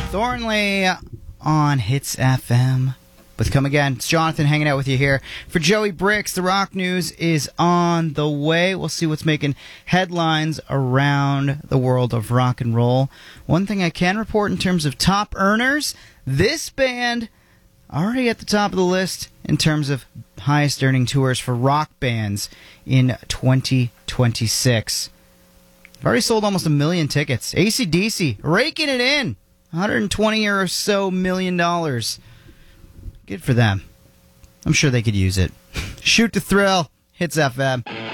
Thornley on Hits FM. With Come Again, it's Jonathan hanging out with you here. For Joey Bricks, the rock news is on the way. We'll see what's making headlines around the world of rock and roll. One thing I can report in terms of top earners, this band already at the top of the list in terms of highest earning tours for rock bands in 2026. I've already sold almost 1 million tickets. AC/DC raking it in. $120 or so million. Good for them. I'm sure they could use it. Shoot to Thrill. Hits FM.